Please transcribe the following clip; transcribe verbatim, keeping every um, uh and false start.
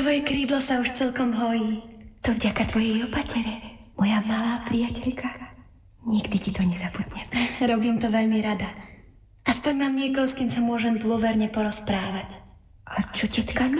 Tvoje krídlo sa už celkom hojí. To vďaka tvojej opatere, moja malá priateľka. Nikdy ti to nezabudnem. Robím to veľmi rada. Aspoň mám niekoho, s kým sa môžem dôverne porozprávať. A čo tetka